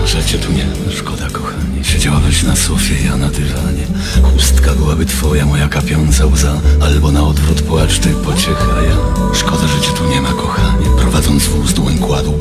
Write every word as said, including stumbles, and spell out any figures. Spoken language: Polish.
że cię tu nie ma. Szkoda, kochanie. Siedziałabyś na sofie, ja na dywanie. Chustka byłaby twoja, moja kapiąca łza. Albo na odwrót płacz, ty pociecha ja. Szkoda, że cię tu nie ma, kochanie. Prowadząc wóz, dłoń kładł